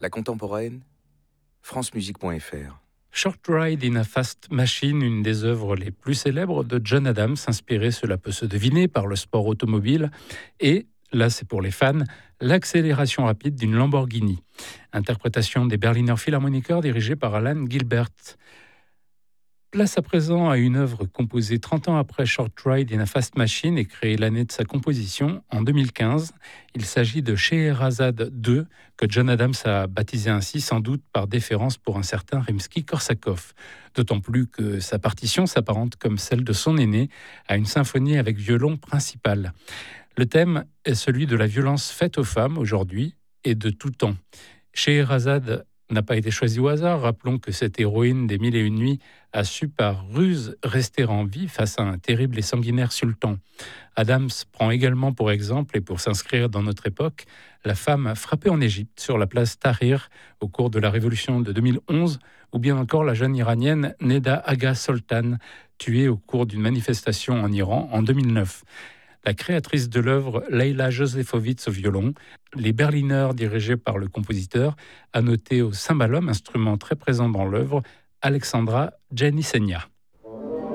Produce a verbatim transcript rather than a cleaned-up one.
La contemporaine, francemusique point f r. Short Ride in a Fast Machine, une des œuvres les plus célèbres de John Adams, inspirée, cela peut se deviner, par le sport automobile et, là c'est pour les fans, l'accélération rapide d'une Lamborghini. Interprétation des Berliner Philharmoniker dirigée par Alan Gilbert. Place à présent à une œuvre composée trente ans après Short Ride in a Fast Machine et créée l'année de sa composition en deux mille quinze. Il s'agit de Scheherazade deux, que John Adams a baptisé ainsi sans doute par déférence pour un certain Rimsky-Korsakov. D'autant plus que sa partition s'apparente comme celle de son aîné à une symphonie avec violon principal. Le thème est celui de la violence faite aux femmes aujourd'hui et de tout temps. Scheherazade n'a pas été choisie au hasard. Rappelons que cette héroïne des Mille et Une Nuits a su par ruse rester en vie face à un terrible et sanguinaire sultan. Adams prend également pour exemple, et pour s'inscrire dans notre époque, la femme frappée en Égypte sur la place Tahrir au cours de la révolution de deux mille onze, ou bien encore la jeune iranienne Neda Agha Soltan, tuée au cours d'une manifestation en Iran en deux mille neuf. La créatrice de l'œuvre, Leila Josefovitz au violon, les Berliner dirigés par le compositeur, a noté au cymbalum, instrument très présent dans l'œuvre, Alexandra Janissenia.